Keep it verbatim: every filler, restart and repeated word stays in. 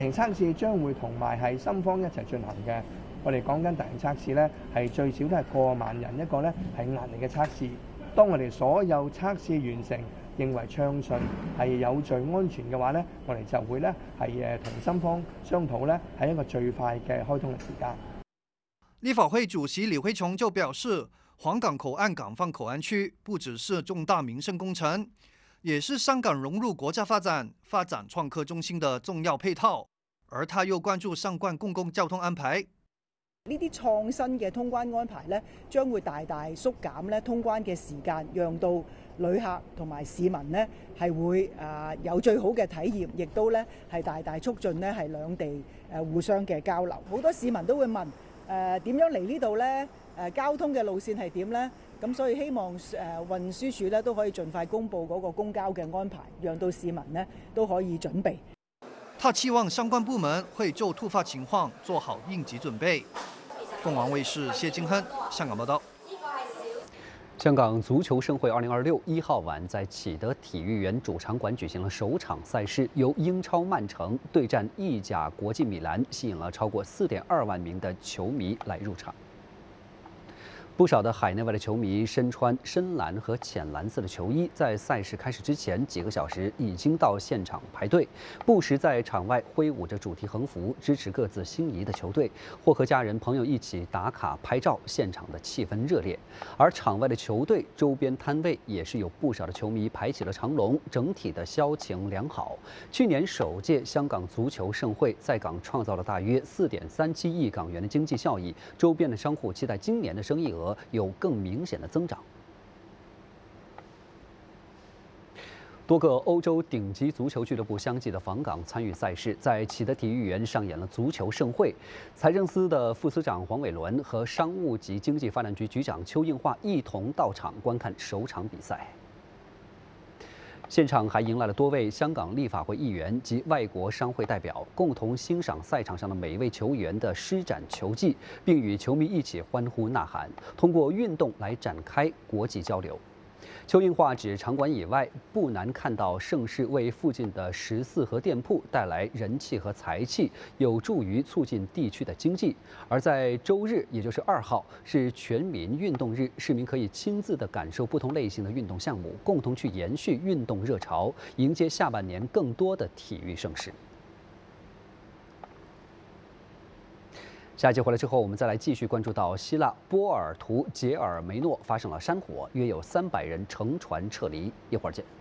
型測試將會同埋係深方一齊進行嘅。我哋講緊大型測試咧，係最少都係過萬人一個咧係壓力嘅測試。當我哋所有測試完成，認為暢順係有序安全嘅話咧，我哋就會咧係誒同深方商討咧係一個最快嘅開通嘅時間。 立法會主席李慧瓊就表示，皇崗口岸港方口岸區不只是重大民生工程，也是香港融入國家發展、發展創科中心的重要配套。而他又關注相關公共交通安排。 呢啲創新嘅通關安排咧，將會大大縮減咧通關嘅時間，讓到旅客同埋市民咧係會誒有最好嘅體驗，亦都咧係大大促進咧係兩地誒互相嘅交流。好多市民都會問誒點樣嚟呢度咧？誒交通嘅路線係點咧？咁所以希望誒運輸署咧都可以盡快公布嗰個公交嘅安排，讓到市民咧都可以準備。 他期望相關部門會就突發情況做好應急準備。鳳凰衛視謝金亨香港報道。 香港足球盛會二零二六一號晚在啟德體育園主場館舉行了首場賽事，由英超曼城對戰意甲國際米蘭，吸引了超過四點二萬名的球迷來入場。不少的海內外的球迷身穿深藍和淺藍色的球衣，在賽事開始之前幾個小時已經到現場排隊，不時在場外揮舞着主題橫幅，支持各自心儀的球隊，或和家人朋友一起打卡拍照，現場的氣氛熱烈。而場外的球隊周邊攤位也是有不少的球迷排起了長龍，整體的銷情良好。去年首屆香港足球盛會在港創造了大約四點三七億港元的經濟效益，周邊的商戶期待今年的生意額有更明顯的增長。多個歐洲頂級足球俱樂部相繼的訪港參與賽事，在啟德體育園上演了足球盛會。財政司的副司長黃偉綸和商務及經濟發展局局長邱應華一同到場觀看首場比賽。現場還迎來了多位香港立法會議員及外國商會代表，共同欣賞賽場上的每一位球員的施展球技，並與球迷一起歡呼吶喊，通過運動來展開國際交流。邱應華指，場館以外不難看到盛事為附近的十四和店鋪帶來人氣和財氣，有助於促進地區的經濟。而在周日，也就是二號，是全民運動日，市民可以親自的感受不同類型的運動項目，共同去延續運動熱潮，迎接下半年更多的體育盛事。下一節回來之後，我們再來繼續關注到希臘波爾圖傑爾梅諾發生了山火，約有三百人乘船撤離。一會兒見。